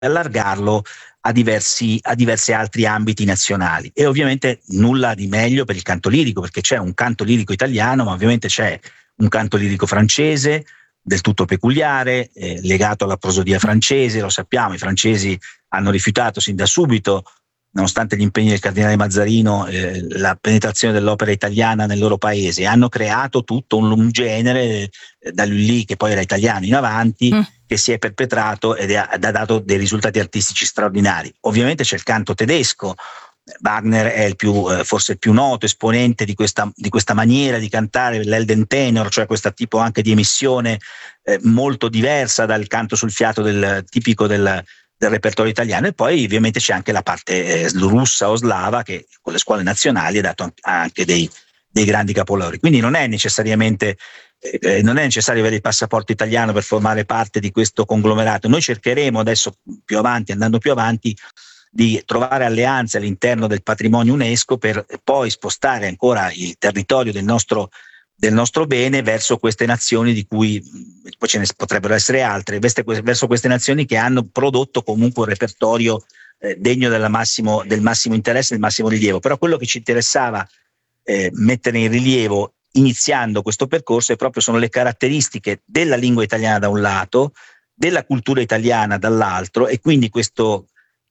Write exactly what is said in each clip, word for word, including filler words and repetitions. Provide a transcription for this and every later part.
allargarlo a diversi, a diversi altri ambiti nazionali. E ovviamente nulla di meglio per il canto lirico, perché c'è un canto lirico italiano, ma ovviamente c'è un canto lirico francese del tutto peculiare, eh, legato alla prosodia francese. Lo sappiamo, i francesi hanno rifiutato sin da subito, nonostante gli impegni del cardinale Mazzarino, eh, la penetrazione dell'opera italiana nel loro paese. Hanno creato tutto un, un genere, eh, da lì che poi era italiano in avanti, mm. che si è perpetrato ed ha, ha dato dei risultati artistici straordinari. Ovviamente c'è il canto tedesco. Wagner è il più, eh, forse il più noto esponente di questa, di questa maniera di cantare, l'Elden Tenor, cioè questo tipo anche di emissione eh, molto diversa dal canto sul fiato del, tipico del, del repertorio italiano. E poi ovviamente c'è anche la parte eh, russa o slava, che con le scuole nazionali ha dato anche dei, dei grandi capolavori. Quindi non è necessariamente eh, non è necessario avere il passaporto italiano per formare parte di questo conglomerato. Noi cercheremo adesso, più avanti, andando più avanti, di trovare alleanze all'interno del patrimonio UNESCO per poi spostare ancora il territorio del nostro, del nostro bene verso queste nazioni, di cui poi ce ne potrebbero essere altre, verso queste nazioni che hanno prodotto comunque un repertorio eh, degno della massimo, del massimo interesse e del massimo rilievo. Però quello che ci interessava eh, mettere in rilievo iniziando questo percorso è proprio sono le caratteristiche della lingua italiana da un lato, della cultura italiana dall'altro, e quindi questo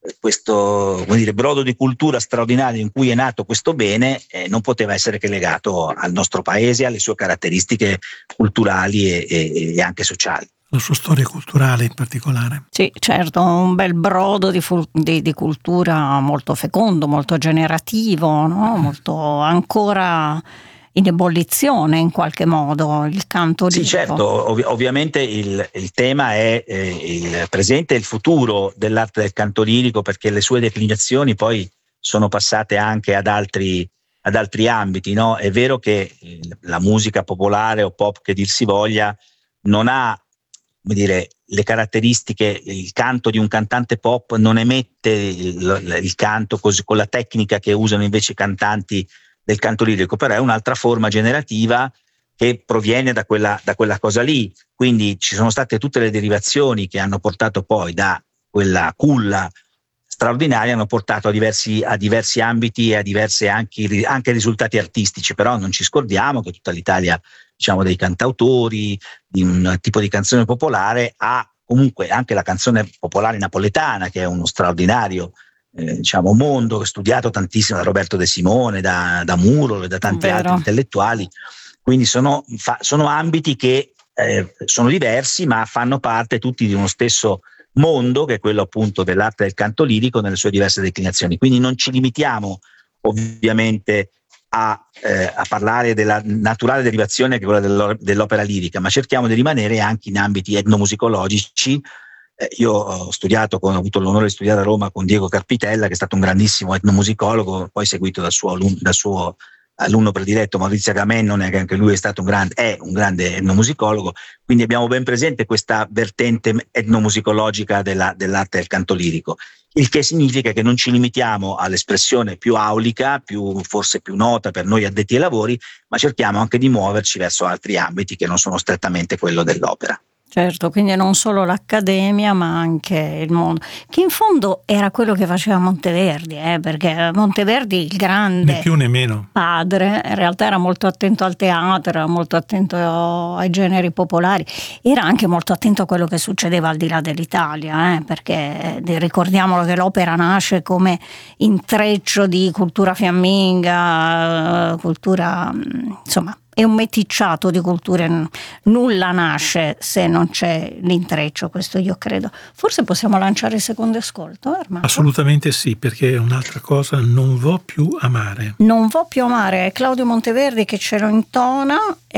questo come dire, brodo di cultura straordinario in cui è nato questo bene eh, non poteva essere che legato al nostro paese, alle sue caratteristiche culturali e, e, e anche sociali. La sua storia culturale in particolare. Sì, certo, un bel brodo di, fu- di, di cultura molto fecondo, molto generativo, no? Molto ancora in ebollizione in qualche modo, il canto lirico. Sì, certo, ov- ovviamente il, il tema è eh, il presente e il futuro dell'arte del canto lirico, perché le sue declinazioni poi sono passate anche ad altri, ad altri ambiti, no? È vero che eh, la musica popolare o pop, che dir si voglia, non ha, come dire, le caratteristiche, il canto di un cantante pop non emette il, il canto così, con la tecnica che usano invece i cantanti del canto lirico, però è un'altra forma generativa che proviene da quella, da quella cosa lì. Quindi ci sono state tutte le derivazioni che hanno portato poi da quella culla straordinaria, hanno portato a diversi, a diversi ambiti e a diversi anche, anche risultati artistici. Però non ci scordiamo che tutta l'Italia, diciamo, dei cantautori, di un tipo di canzone popolare, ha comunque anche la canzone popolare napoletana, che è uno straordinario Eh, diciamo mondo studiato tantissimo da Roberto De Simone, da, da Muro e da tanti Vero. altri intellettuali. Quindi sono, fa, sono ambiti che eh, sono diversi, ma fanno parte tutti di uno stesso mondo, che è quello appunto dell'arte del canto lirico nelle sue diverse declinazioni. Quindi non ci limitiamo ovviamente a, eh, a parlare della naturale derivazione, che è quella dell'opera lirica, ma cerchiamo di rimanere anche in ambiti etnomusicologici. Io ho studiato, con, ho avuto l'onore di studiare a Roma con Diego Carpitella, che è stato un grandissimo etnomusicologo, poi seguito dal suo, dal suo alunno prediletto Maurizio Agamennone, che anche lui è stato un grande, è un grande etnomusicologo. Quindi abbiamo ben presente questa vertente etnomusicologica della, dell'arte del canto lirico, il che significa che non ci limitiamo all'espressione più aulica, più, forse più nota per noi addetti ai lavori, ma cerchiamo anche di muoverci verso altri ambiti che non sono strettamente quello dell'opera. Certo, quindi non solo l'accademia ma anche il mondo, che in fondo era quello che faceva Monteverdi, eh, perché Monteverdi, il grande né più né meno padre, in realtà era molto attento al teatro, era molto attento ai generi popolari, era anche molto attento a quello che succedeva al di là dell'Italia, eh, perché ricordiamolo che l'opera nasce come intreccio di cultura fiamminga, cultura, insomma, è un meticciato di culture, nulla nasce se non c'è l'intreccio, questo io credo. Forse possiamo lanciare il secondo ascolto, Armando? Assolutamente sì, perché è un'altra cosa, Non vo più amare. Non vo più amare, è Claudio Monteverdi che ce lo intona,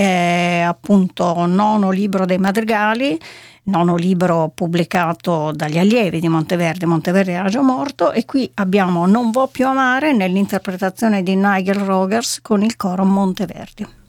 è appunto nono libro dei madrigali, nono libro pubblicato dagli allievi di Monteverdi. Monteverdi era già morto, e qui abbiamo Non vo più amare nell'interpretazione di Nigel Rogers con il coro Monteverdi.